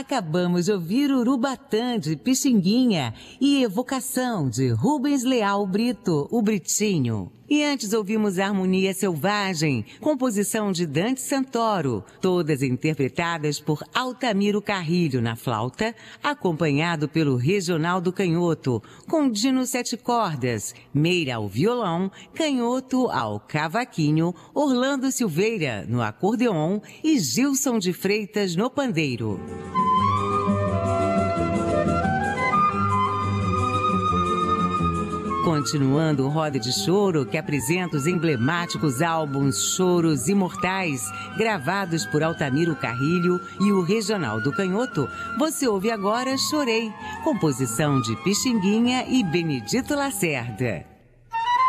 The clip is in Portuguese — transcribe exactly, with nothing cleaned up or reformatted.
Acabamos de ouvir Urubatã de Pixinguinha e Evocação de Rubens Leal Brito, o Britinho. E antes ouvimos Harmonia Selvagem, composição de Dante Santoro, todas interpretadas por Altamiro Carrilho na flauta, acompanhado pelo Regional do Canhoto, com Dino Sete Cordas, Meira ao violão, Canhoto ao cavaquinho, Orlando Silveira no acordeon e Gilson de Freitas no pandeiro. Continuando o Roda de Choro, que apresenta os emblemáticos álbuns Choros Imortais, gravados por Altamiro Carrilho e o Regional do Canhoto, você ouve agora Chorei, composição de Pixinguinha e Benedito Lacerda.